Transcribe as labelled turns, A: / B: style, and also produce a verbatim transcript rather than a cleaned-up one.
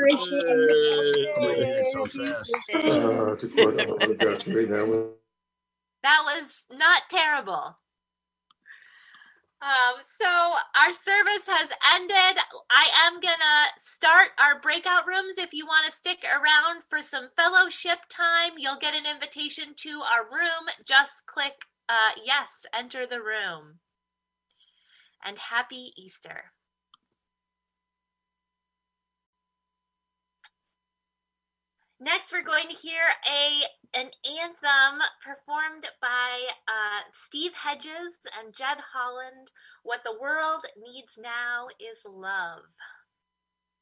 A: so fast. Uh, to quote, oh, gosh, right now.
B: That was not terrible. Um, so our service has ended. I am gonna start our breakout rooms. If you want to stick around for some fellowship time, you'll get an invitation to our room. Just click uh, yes, enter the room. And happy Easter. Next, we're going to hear a an anthem performed by uh, Steve Hedges and Jed Holland. What the world needs now is love.